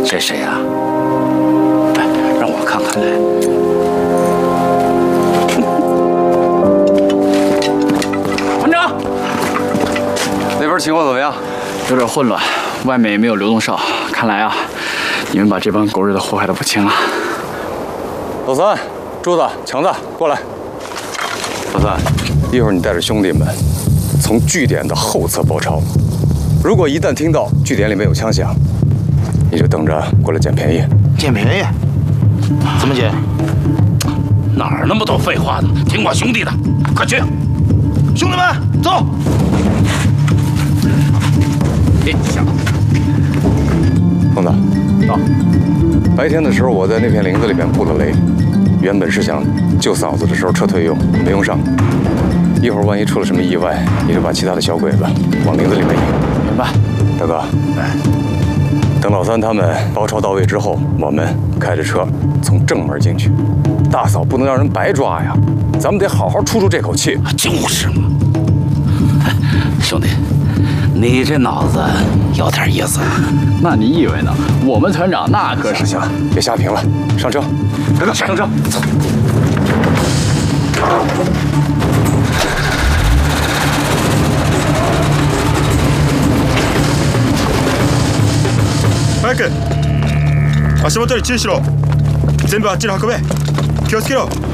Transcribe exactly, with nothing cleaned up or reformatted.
这谁呀？哎，让我看看来。团长， 那边情况怎么样？ 有点混乱，外面也没有流动哨。看来啊，你们把这帮狗日的祸害得不轻啊！ 老三、柱子、强子，过来。老三，一会儿你带着兄弟们从据点的后侧包抄。如果一旦听到据点里面有枪响，你就等着过来捡便宜。 捡便宜？怎么捡？ 哪儿那么多废话呢？听我兄弟的，快去！ 兄弟们，走！ 别想。 疯子，到。白天的时候，我在那片林子里面布了雷，原本是想救嫂子的时候撤退用，没用上。一会儿万一出了什么意外，你就把其他的小鬼子往林子里面引。 明白。 大哥，哎，等老三他们包抄到位之后，我们开着车从正门进去。大嫂不能让人白抓呀，咱们得好好出出这口气。 就是嘛，兄弟，你这脑子有点意思。 那你以为呢？我们团长那可是…… 行了，别瞎评了，上车，大哥，上车。走。 早く足元に注意しろ。全部あっちに運べ。気をつけろ。